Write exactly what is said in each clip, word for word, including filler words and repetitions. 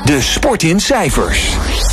De sport in cijfers.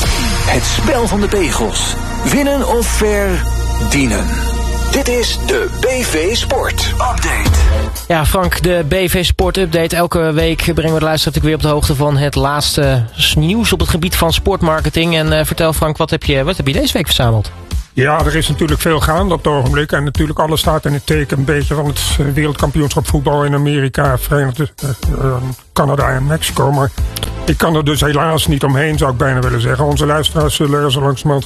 Het spel van de pegels. Winnen of verdienen. Dit is de B V Sport Update. Ja, Frank, de B V Sport Update. Elke week brengen we de luisteraar natuurlijk weer op de hoogte van het laatste nieuws op het gebied van sportmarketing. En uh, vertel Frank, wat heb, je, wat heb je deze week verzameld? Ja, er is natuurlijk veel gaande op het ogenblik. En natuurlijk alles staat in het teken een beetje van het wereldkampioenschap voetbal in Amerika, Verenigde uh, uh, Canada en Mexico. Maar ik kan er dus helaas niet omheen, zou ik bijna willen zeggen. Onze luisteraars zullen er zo langzamerhand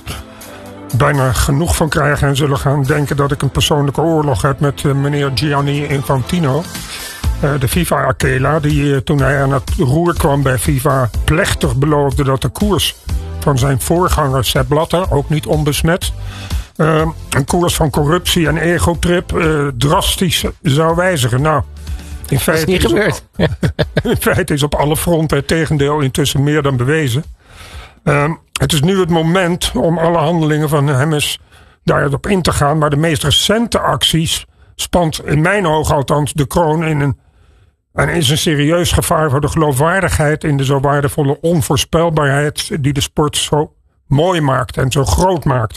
bijna genoeg van krijgen en zullen gaan denken dat ik een persoonlijke oorlog heb met uh, meneer Gianni Infantino. Uh, de FIFA-akela, die uh, toen hij aan het roer kwam bij FIFA plechtig beloofde dat de koers van zijn voorganger Sepp Blatter, ook niet onbesmet, uh, een koers van corruptie en egotrip uh, drastisch zou wijzigen. Nou, in feite dat is niet gebeurd. Op, in feite is op alle fronten het tegendeel intussen meer dan bewezen. Uh, het is nu het moment om alle handelingen van hem eens daarop in te gaan. Maar de meest recente acties spant in mijn ogen althans de kroon in een, en is een serieus gevaar voor de geloofwaardigheid in de zo waardevolle onvoorspelbaarheid die de sport zo mooi maakt en zo groot maakt.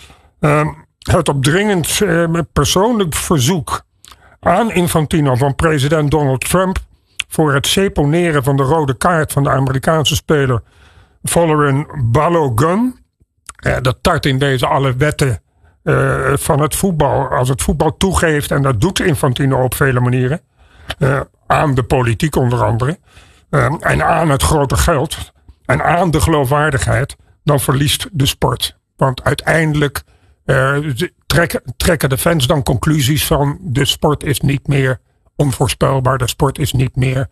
Uh, het op dringend uh, persoonlijk verzoek aan Infantino van president Donald Trump voor het seponeren van de rode kaart van de Amerikaanse speler Folarin Balogun. Uh, dat tart in deze alle wetten uh, van het voetbal. Als het voetbal toegeeft, en dat doet Infantino op vele manieren, uh, aan de politiek onder andere, uh, en aan het grote geld en aan de geloofwaardigheid, dan verliest de sport. Want uiteindelijk uh, trekken, trekken de fans dan conclusies van de sport is niet meer onvoorspelbaar, de sport is niet meer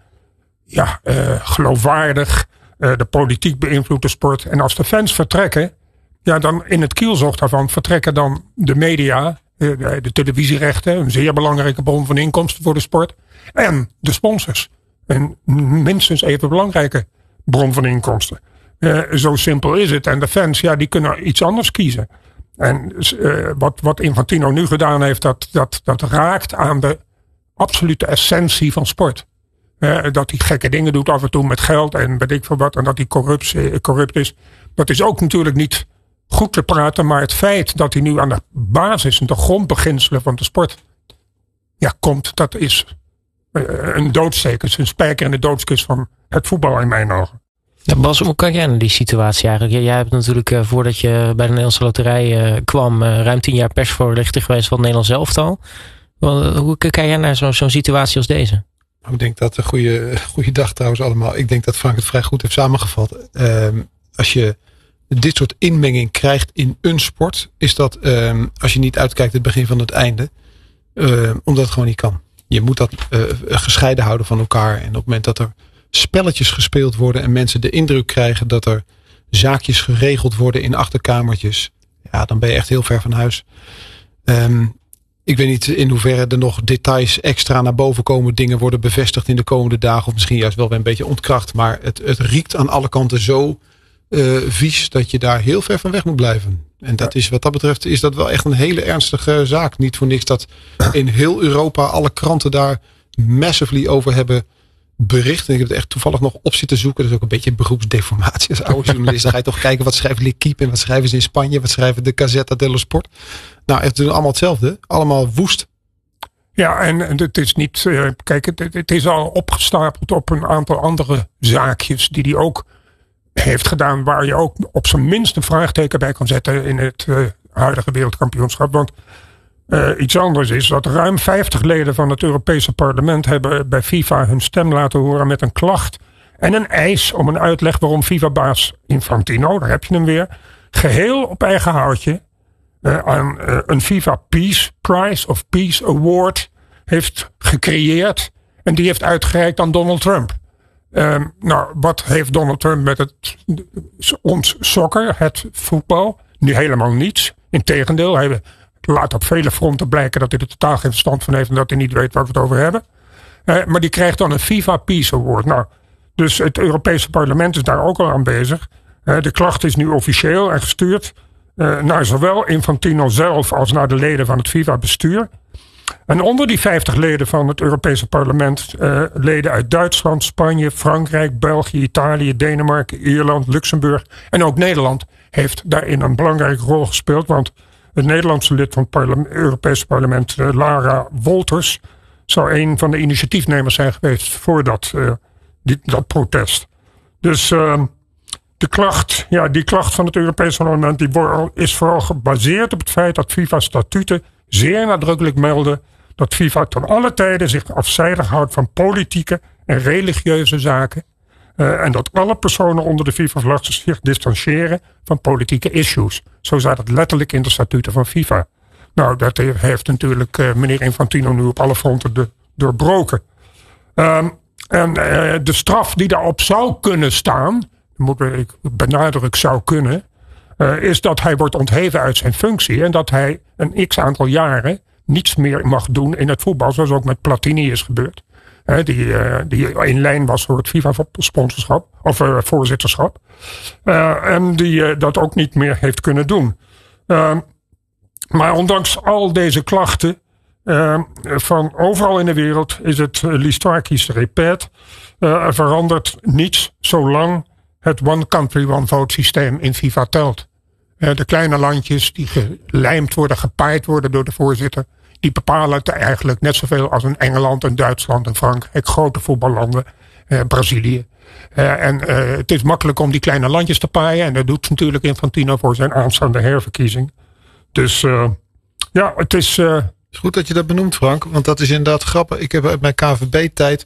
ja, uh, geloofwaardig. Uh, de politiek beïnvloedt de sport. En als de fans vertrekken, ja, dan in het kielzog daarvan vertrekken dan de media, uh, de televisierechten, een zeer belangrijke bron van inkomsten voor de sport, en de sponsors, een minstens even belangrijke bron van inkomsten. Uh, zo simpel is het. En de fans, ja, die kunnen iets anders kiezen. En uh, wat, wat Infantino nu gedaan heeft, dat, dat, dat raakt aan de absolute essentie van sport. Uh, dat hij gekke dingen doet af en toe met geld en weet ik veel wat. En dat hij corrupt, corrupt is. Dat is ook natuurlijk niet goed te praten. Maar het feit dat hij nu aan de basis en de grondbeginselen van de sport ja, komt. Dat is uh, een doodsteek. Een spijker in de doodskist van het voetbal in mijn ogen. Ja, Bas, hoe kijk jij naar die situatie eigenlijk? Jij hebt natuurlijk uh, voordat je bij de Nederlandse Loterij uh, kwam uh, ruim tien jaar persvoorlichter geweest van het Nederlands elftal. Well, hoe kijk jij naar zo, zo'n situatie als deze? Ik denk dat een goede, goede dag trouwens allemaal. Ik denk dat Frank het vrij goed heeft samengevat. Um, als je dit soort inmenging krijgt in een sport, is dat um, als je niet uitkijkt het begin van het einde. Uh, omdat het gewoon niet kan. Je moet dat uh, gescheiden houden van elkaar. En op het moment dat er spelletjes gespeeld worden en mensen de indruk krijgen dat er zaakjes geregeld worden in achterkamertjes. Ja, dan ben je echt heel ver van huis. Um, Ik weet niet in hoeverre er nog details extra naar boven komen. Dingen worden bevestigd in de komende dagen. Of misschien juist wel weer een beetje ontkracht. Maar het, het riekt aan alle kanten zo uh, vies dat je daar heel ver van weg moet blijven. En dat is wat dat betreft is dat wel echt een hele ernstige zaak. Niet voor niks dat in heel Europa alle kranten daar massively over hebben bericht. En ik heb het echt toevallig nog op zitten zoeken. Dat is ook een beetje beroepsdeformatie. Als oude journalist dan ga je toch kijken wat schrijft L'Équipe en wat schrijven ze in Spanje. Wat schrijven de Gazzetta dello Sport. Nou, het doen allemaal hetzelfde. Allemaal woest. Ja, en het is niet, uh, kijk, het, het is al opgestapeld op een aantal andere zaakjes die hij ook heeft gedaan, waar je ook op zijn minst een vraagteken bij kan zetten in het uh, huidige wereldkampioenschap. Want uh, iets anders is dat ruim vijftig leden van het Europese parlement hebben bij FIFA hun stem laten horen met een klacht en een eis om een uitleg waarom FIFA-baas Infantino, daar heb je hem weer, geheel op eigen houtje Uh, aan uh, een FIFA Peace Prize of Peace Award heeft gecreëerd. En die heeft uitgereikt aan Donald Trump. Uh, nou, wat heeft Donald Trump met het, ons soccer, het voetbal? Nu helemaal niets. Integendeel, hij laat op vele fronten blijken dat hij er totaal geen verstand van heeft en dat hij niet weet waar we het over hebben. Uh, maar die krijgt dan een FIFA Peace Award. Nou, dus het Europese parlement is daar ook al aan bezig. Uh, de klacht is nu officieel en gestuurd Uh, naar zowel Infantino zelf als naar de leden van het FIFA-bestuur. En onder die vijftig leden van het Europese parlement, uh, leden uit Duitsland, Spanje, Frankrijk, België, Italië, Denemarken, Ierland, Luxemburg en ook Nederland heeft daarin een belangrijke rol gespeeld. Want het Nederlandse lid van het parlement, Europese parlement, uh, Lara Wolters, zou een van de initiatiefnemers zijn geweest voor dat, uh, die, dat protest. Dus uh, de klacht, ja, die klacht van het Europese parlement die is vooral gebaseerd op het feit dat FIFA-statuten zeer nadrukkelijk melden dat FIFA ten alle tijden zich afzijdig houdt van politieke en religieuze zaken. Uh, en dat alle personen onder de FIFA-vlag zich distancieren van politieke issues. Zo staat het letterlijk in de statuten van FIFA. Nou, dat heeft natuurlijk uh, meneer Infantino nu op alle fronten de, doorbroken. Um, en uh, de straf die daarop zou kunnen staan, moet ik benadruk zou kunnen, uh, is dat hij wordt ontheven uit zijn functie en dat hij een x aantal jaren niets meer mag doen in het voetbal, zoals ook met Platini is gebeurd. He, die, uh, die in lijn was voor het FIFA-sponsorschap of uh, voorzitterschap. Uh, en die uh, dat ook niet meer heeft kunnen doen. Uh, maar ondanks al deze klachten uh, van overal in de wereld is het uh, l'histoire qui se répète. Uh, er verandert niets zolang het one country one vote systeem in FIFA telt. Uh, de kleine landjes die gelijmd worden, gepaaid worden door de voorzitter, die bepalen het eigenlijk net zoveel als een Engeland, een Duitsland, een Frankrijk, grote voetballanden, eh, Brazilië. Uh, en uh, het is makkelijk om die kleine landjes te paaien. En dat doet natuurlijk Infantino voor zijn aanstaande herverkiezing. Dus uh, ja, het is... Uh, Het is goed dat je dat benoemt, Frank. Want dat is inderdaad grappig. Ik heb uit mijn K V B-tijd...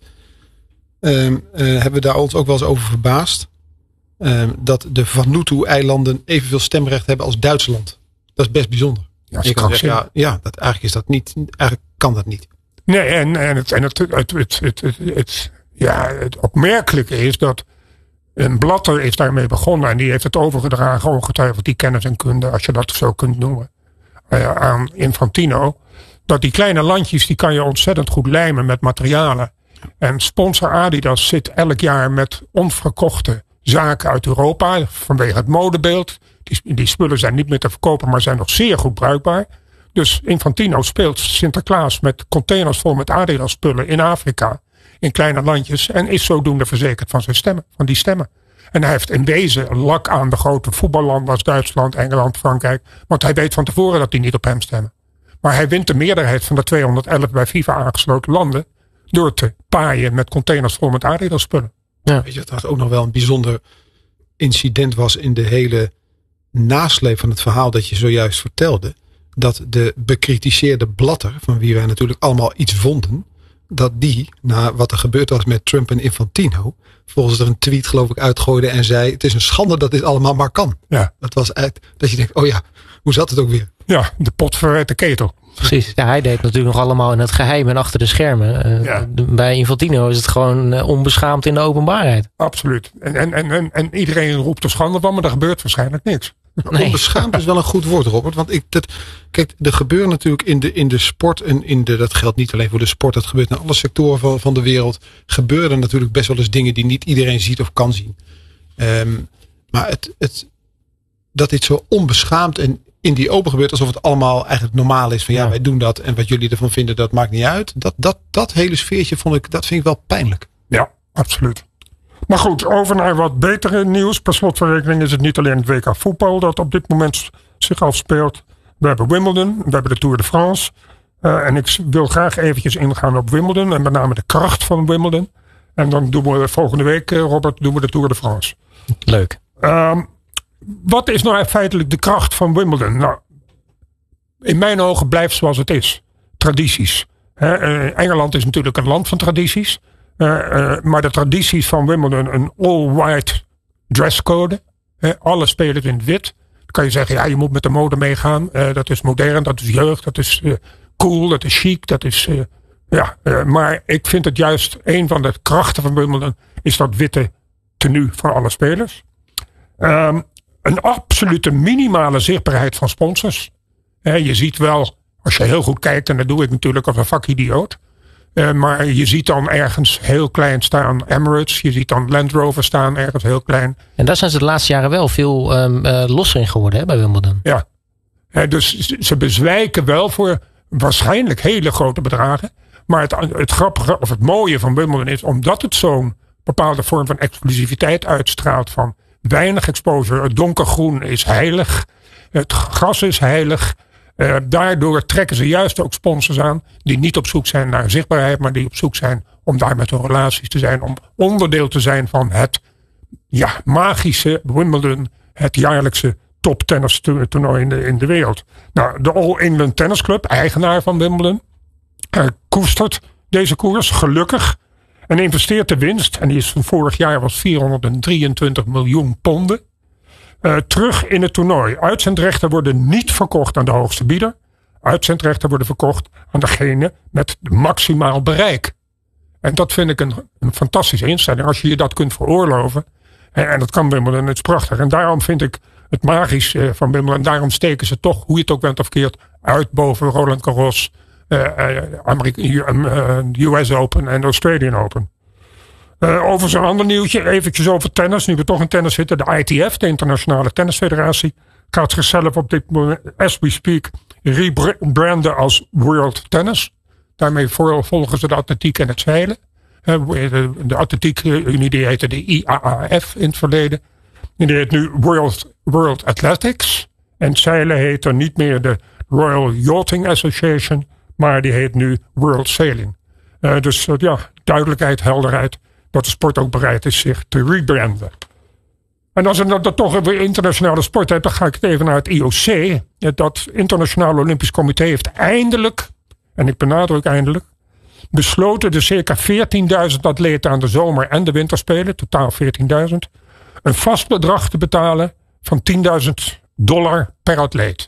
Uh, uh, hebben we daar ons ook wel eens over verbaasd. Uh, dat de Vanuatu-eilanden evenveel stemrecht hebben als Duitsland. Dat is best bijzonder. Ja, je kan zeggen, ja, ja dat, eigenlijk is dat niet. Eigenlijk kan dat niet. Nee, en, en, het, en het, het, het, het, het, het, het, ja, het opmerkelijke is dat een Blatter is daarmee begonnen en die heeft het overgedragen, ongetwijfeld die kennis en kunde, als je dat zo kunt noemen, uh, aan Infantino. Dat die kleine landjes, die kan je ontzettend goed lijmen met materialen. En sponsor Adidas zit elk jaar met onverkochte zaken uit Europa vanwege het modebeeld. Die, die spullen zijn niet meer te verkopen, maar zijn nog zeer goed bruikbaar. Dus Infantino speelt Sinterklaas met containers vol met Adidas spullen in Afrika, in kleine landjes, en is zodoende verzekerd van zijn stemmen, van die stemmen. En hij heeft in wezen een lak aan de grote voetballanden als Duitsland, Engeland, Frankrijk, want hij weet van tevoren dat die niet op hem stemmen. Maar hij wint de meerderheid van de tweehonderdelf bij FIFA aangesloten landen door te paaien met containers vol met Adidas spullen. Ja. Weet je wat ook nog wel een bijzonder incident was in de hele nasleep van het verhaal dat je zojuist vertelde? Dat de bekritiseerde Blatter, van wie wij natuurlijk allemaal iets vonden, dat die, na wat er gebeurd was met Trump en Infantino, volgens er een tweet geloof ik uitgooide en zei: het is een schande dat dit allemaal maar kan. Ja. Dat was eigenlijk dat je denkt, oh ja, hoe zat het ook weer? Ja, de pot verwijt de ketel. Precies. Ja, hij deed natuurlijk nog allemaal in het geheim en achter de schermen. Uh, ja. Bij Infantino is het gewoon uh, onbeschaamd in de openbaarheid. Absoluut. En, en, en, en, en iedereen roept er schande van, maar er gebeurt waarschijnlijk niks. Nee. Onbeschaamd is wel een goed woord, Robert. Want ik, dat, kijk, er gebeuren natuurlijk in de, in de sport en in de, dat geldt niet alleen voor de sport, dat gebeurt in alle sectoren van, van de wereld. Gebeuren er natuurlijk best wel eens dingen die niet iedereen ziet of kan zien. Um, maar het, het, dat dit zo onbeschaamd en in die open gebeurt alsof het allemaal eigenlijk normaal is. Van ja, ja, wij doen dat en wat jullie ervan vinden, dat maakt niet uit. Dat, dat, dat hele sfeertje vond ik, dat vind ik wel pijnlijk. Ja, absoluut. Maar goed, over naar wat betere nieuws. Per slotverrekening is het niet alleen het W K voetbal dat op dit moment zich afspeelt. We hebben Wimbledon, we hebben de Tour de France. Uh, en ik wil graag eventjes ingaan op Wimbledon en met name de kracht van Wimbledon. En dan doen we volgende week, Robert, doen we de Tour de France. Leuk. Um, wat is nou feitelijk de kracht van Wimbledon? Nou, in mijn ogen blijft zoals het is. Tradities. He, uh, Engeland is natuurlijk een land van tradities. Uh, uh, maar de tradities van Wimbledon, een all-white dresscode. He, alle spelers in het wit. Dan kan je zeggen, ja, je moet met de mode meegaan. Uh, dat is modern, dat is jeugd, dat is uh, cool, dat is chic. Dat is, uh, ja, uh, maar ik vind het juist een van de krachten van Wimbledon is dat witte tenue voor alle spelers. Um, een absolute minimale zichtbaarheid van sponsors. He, je ziet wel, als je heel goed kijkt, en dat doe ik natuurlijk als een vakidioot. Uh, maar je ziet dan ergens heel klein staan Emirates. Je ziet dan Land Rover staan ergens heel klein. En daar zijn ze de laatste jaren wel veel um, uh, losser in geworden, hè, bij Wimbledon. Ja, uh, dus ze bezwijken wel voor, waarschijnlijk hele grote bedragen. Maar het, het grappige of het mooie van Wimbledon is, omdat het zo'n bepaalde vorm van exclusiviteit uitstraalt, van weinig exposure. Het donkergroen is heilig. Het gras is heilig. Uh, daardoor trekken ze juist ook sponsors aan die niet op zoek zijn naar zichtbaarheid, maar die op zoek zijn om daar met hun relaties te zijn, om onderdeel te zijn van het ja, magische Wimbledon, het jaarlijkse top tennis toernooi in de, in de wereld. Nou, de All England Tennis Club, eigenaar van Wimbledon, uh, koestert deze koers gelukkig en investeert de winst, en die is van vorig jaar was vierhonderddrieëntwintig miljoen ponden, uh, terug in het toernooi. Uitzendrechten worden niet verkocht aan de hoogste bieder. Uitzendrechten worden verkocht aan degene met maximaal bereik. En dat vind ik een, een fantastische instelling. Als je je dat kunt veroorloven. En, en dat kan Wimbledon, het is prachtig. En daarom vind ik het magisch uh, van Wimbledon. En daarom steken ze toch, hoe je het ook bent of keert, uit boven Roland Garros, uh, uh, Amerika, uh, U S Open en Australian Open. Uh, over zo'n ander nieuwtje, eventjes over tennis. Nu we toch in tennis zitten, de I T F, de Internationale Tennisfederatie, gaat zichzelf op dit moment, as we speak, rebranden als World Tennis. Daarmee volgen ze de atletiek en het zeilen. De atletiek-unie die heette de I A A F in het verleden. En die heet nu World, World Athletics. En zeilen heet er niet meer de Royal Yachting Association, maar die heet nu World Sailing. Uh, dus uh, ja, duidelijkheid, helderheid, dat de sport ook bereid is zich te rebranden. En als we dat, dat toch weer internationale sport hebben, dan ga ik even naar het I O C. Dat Internationale Olympisch Comité heeft eindelijk, en ik benadruk eindelijk, besloten de circa veertienduizend atleten aan de zomer- en de winterspelen, totaal veertienduizend, een vast bedrag te betalen van tienduizend dollar per atleet.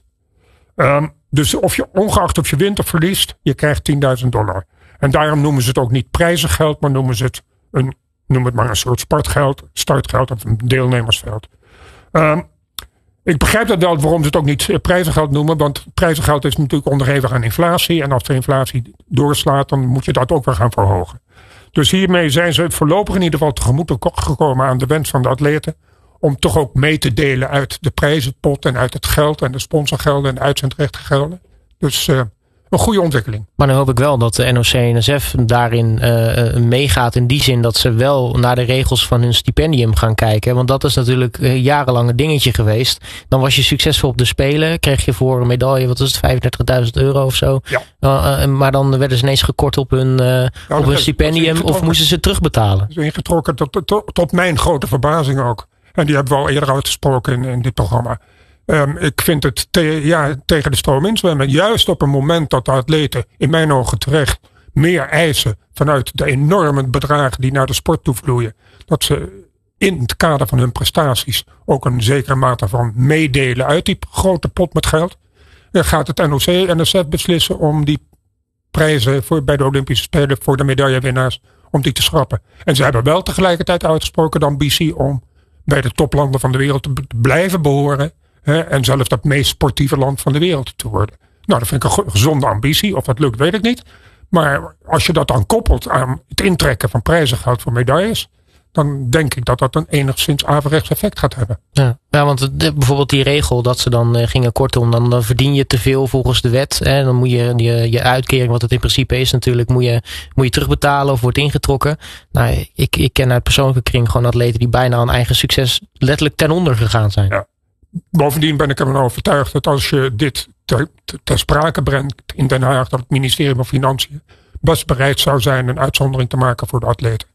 Um, dus of je, ongeacht of je wint of verliest, je krijgt tienduizend dollar. En daarom noemen ze het ook niet prijzengeld, maar noemen ze het een, noem het maar een soort sportgeld, startgeld of een deelnemersveld. Um, ik begrijp dat wel waarom ze het ook niet prijzengeld noemen, want prijzengeld is natuurlijk onderhevig aan inflatie. En als de inflatie doorslaat, dan moet je dat ook weer gaan verhogen. Dus hiermee zijn ze voorlopig in ieder geval tegemoet gekomen aan de wens van de atleten, om toch ook mee te delen uit de prijzenpot en uit het geld en de sponsorgelden en de uitzendrechtengelden. Dus uh, een goede ontwikkeling. Maar dan hoop ik wel dat de N O C en N S F daarin uh, meegaat, in die zin dat ze wel naar de regels van hun stipendium gaan kijken. Want dat is natuurlijk een jarenlang een dingetje geweest. Dan was je succesvol op de Spelen, kreeg je voor een medaille, wat was het, vijfendertigduizend euro of zo. Ja. Uh, uh, maar dan werden ze ineens gekort op hun, uh, ja, op hun stipendium of moesten ze terugbetalen. Is ingetrokken tot, tot, tot mijn grote verbazing ook. En die hebben we al eerder uitgesproken in, in dit programma. Um, ik vind het te, ja, tegen de stroom inzwemmen. Juist op een moment dat de atleten in mijn ogen terecht meer eisen vanuit de enorme bedragen die naar de sport toe vloeien. Dat ze in het kader van hun prestaties ook een zekere mate van meedelen uit die grote pot met geld. Dan gaat het N O C en N S F beslissen om die prijzen voor, bij de Olympische Spelen voor de medaillewinnaars, om die te schrappen. En ze hebben wel tegelijkertijd uitgesproken de ambitie om bij de toplanden van de wereld te blijven behoren. Hè, en zelfs dat meest sportieve land van de wereld te worden. Nou, dat vind ik een gezonde ambitie. Of dat lukt, weet ik niet. Maar als je dat dan koppelt aan het intrekken van prijzengeld voor medailles, dan denk ik dat dat een enigszins averechts effect gaat hebben. Ja, ja, want de, bijvoorbeeld die regel dat ze dan uh, gingen kortom, dan, dan verdien je te veel volgens de wet. Hè, dan moet je, je je uitkering, wat het in principe is natuurlijk, moet je, moet je terugbetalen of wordt ingetrokken. Nou, ik, ik ken uit persoonlijke kring gewoon atleten die bijna aan eigen succes letterlijk ten onder gegaan zijn. Ja. Bovendien ben ik ervan overtuigd dat als je dit ter, ter sprake brengt in Den Haag, dat het ministerie van Financiën best bereid zou zijn een uitzondering te maken voor de atleten.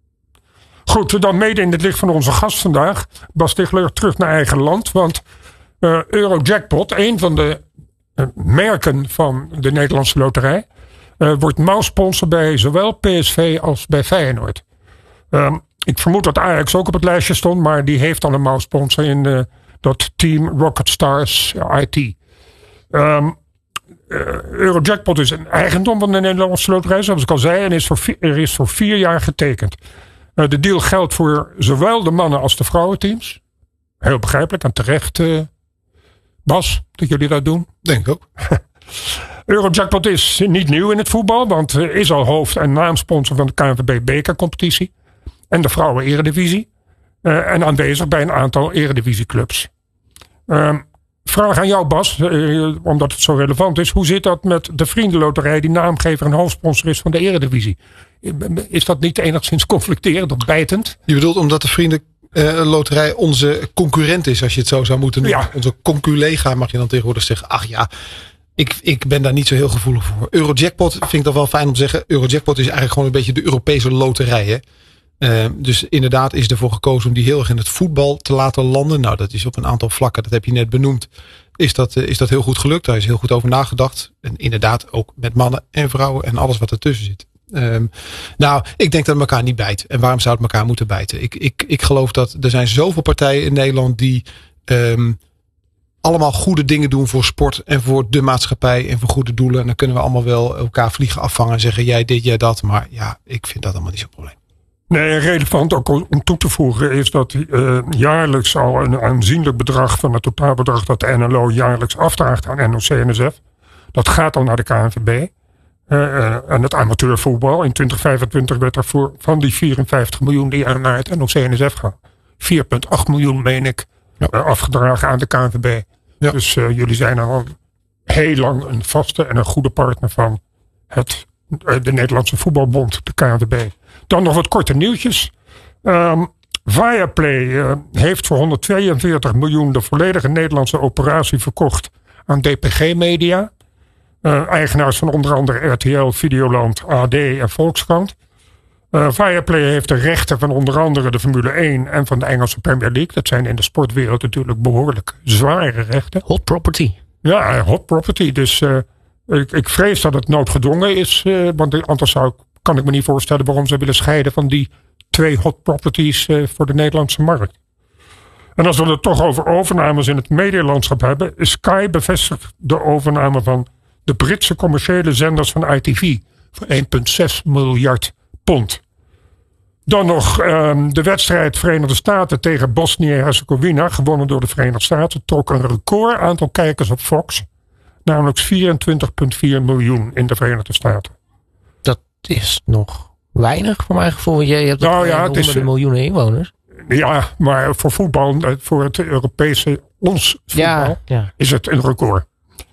Goed, dan mede in het licht van onze gast vandaag, Bas Stigler, terug naar eigen land. Want uh, Eurojackpot, een van de uh, merken van de Nederlandse loterij, uh, wordt mouwsponsor bij zowel P S V als bij Feyenoord. Uh, ik vermoed dat Ajax ook op het lijstje stond, maar die heeft al een mouwsponsor in uh, dat team Rocket Stars I T. Um, uh, Eurojackpot is een eigendom van de Nederlandse loterij, zoals ik al zei, en is voor vier, er is voor vier jaar getekend. Uh, de deal geldt voor zowel de mannen als de vrouwenteams. Heel begrijpelijk en terecht, uh, Bas, dat jullie dat doen. Denk ook. Eurojackpot is niet nieuw in het voetbal, want uh, is al hoofd- en naamsponsor van de K N V B bekercompetitie en de vrouwen eredivisie. Uh, en aanwezig bij een aantal eredivisieclubs. Uh, vraag aan jou, Bas, uh, omdat het zo relevant is. Hoe zit dat met de Vriendenloterij, die naamgever en hoofdsponsor is van de Eredivisie? Is dat niet enigszins conflicterend of bijtend? Je bedoelt omdat de Vriendenloterij uh, onze concurrent is, als je het zo zou moeten noemen. Ja. Onze conculega mag je dan tegenwoordig zeggen. Ach ja, ik, ik ben daar niet zo heel gevoelig voor. Eurojackpot vind ik dat wel fijn om te zeggen. Eurojackpot is eigenlijk gewoon een beetje de Europese loterij, hè? Uh, dus inderdaad is ervoor gekozen om die heel erg in het voetbal te laten landen. Nou, dat is op een aantal vlakken, dat heb je net benoemd, is dat, uh, is dat heel goed gelukt. Daar is heel goed over nagedacht. En inderdaad ook met mannen en vrouwen en alles wat ertussen zit. Um, nou, ik denk dat het elkaar niet bijt. En waarom zou het elkaar moeten bijten? Ik, ik, ik geloof dat er zijn zoveel partijen in Nederland die um, allemaal goede dingen doen voor sport en voor de maatschappij en voor goede doelen. En dan kunnen we allemaal wel elkaar vliegen afvangen en zeggen jij dit, jij dat. Maar ja, ik vind dat allemaal niet zo'n probleem. Nee, relevant ook om toe te voegen is dat uh, jaarlijks al een aanzienlijk bedrag van het totaalbedrag dat de N L O jaarlijks afdraagt aan N O C N S F. Dat gaat dan naar de K N V B. Uh, uh, en het amateurvoetbal. In twintig vijfentwintig werd er voor van die vierenvijftig miljoen die naar het N O C N S F gaan. vier komma acht miljoen, meen ik, ja. uh, afgedragen aan de K N V B. Ja. Dus uh, jullie zijn al heel lang een vaste en een goede partner van het, uh, de Nederlandse Voetbalbond, de K N V B. Dan nog wat korte nieuwtjes. Um, Viaplay uh, heeft voor honderdtweeënveertig miljoen de volledige Nederlandse operatie verkocht aan D P G Media. Uh, eigenaars van onder andere R T L, Videoland, A D en Volkskrant. Uh, Viaplay heeft de rechten van onder andere de Formule één en van de Engelse Premier League. Dat zijn in de sportwereld natuurlijk behoorlijk zware rechten. Hot property. Ja, hot property. Dus uh, ik, ik vrees dat het noodgedwongen is. Uh, want anders zou ik, kan ik me niet voorstellen waarom ze willen scheiden van die twee hot properties uh, voor de Nederlandse markt. En als we het toch over overnames in het medialandschap hebben, is Sky bevestigt de overname van de Britse commerciële zenders van I T V voor één komma zes miljard pond. Dan nog um, de wedstrijd Verenigde Staten tegen Bosnië-Herzegovina, gewonnen door de Verenigde Staten, trok een record aantal kijkers op Fox. Namelijk vierentwintig komma vier miljoen in de Verenigde Staten. Dat is nog weinig voor mijn gevoel. Je hebt nou, ja, honderden is, miljoenen inwoners. Ja, maar voor voetbal, voor het Europese, ons voetbal, ja, ja. is het een record.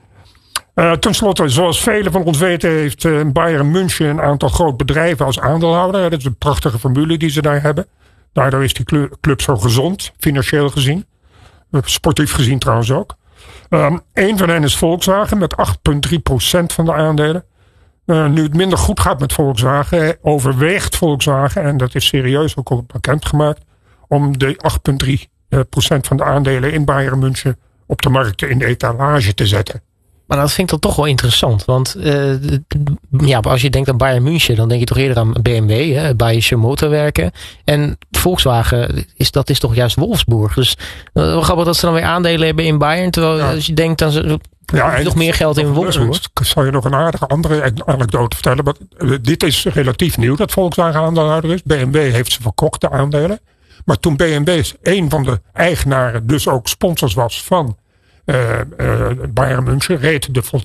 Uh, ten slotte, zoals velen van ons weten, heeft uh, Bayern München een aantal groot bedrijven als aandeelhouder. Dat is een prachtige formule die ze daar hebben. Daardoor is die club zo gezond, financieel gezien. Sportief gezien trouwens ook. Um, Eén van hen is Volkswagen met acht komma drie procent van de aandelen. Uh, nu het minder goed gaat met Volkswagen, overweegt Volkswagen, en dat is serieus ook al bekendgemaakt, om de acht komma drie procent van de aandelen in Bayern München op de markt in de etalage te zetten. Maar dat vind ik dan toch wel interessant. Want uh, ja, als je denkt aan Bayern München, dan denk je toch eerder aan B M W, hè, Bayerische Motorwerken. En Volkswagen, is, dat is toch juist Wolfsburg. Dus uh, wel grappig dat ze dan weer aandelen hebben in Bayern. Terwijl ja. als je denkt aan ze, ja, nog meer geld in Wolfsburg. Ik zal je nog een aardige andere anekdote vertellen. Maar uh, dit is relatief nieuw dat Volkswagen aandeelhouder is. B M W heeft ze verkocht, de aandelen. Maar toen B M W een van de eigenaren, dus ook sponsors was van Uh, uh, Bayern München, reed de